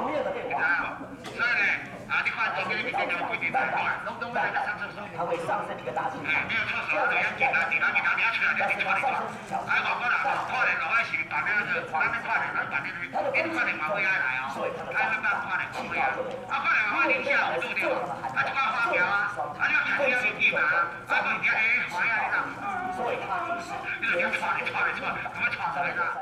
后面的电话。 所以呢，你看中间的面就规定在哪，拢在那上厕所。 它会上升一个大气层。 没有厕所，就要紧啦，你出来就你穿你穿。哎，我讲啦，可能老爱是办了个，咱们看咱办了个，因可能嘛会爱来哦，咱们办看能讲会啊，可能我领下有拄着，这个花票啊，你要看你要去记嘛，不然哎，怀啊你啦，你就穿，怎么穿出来啦？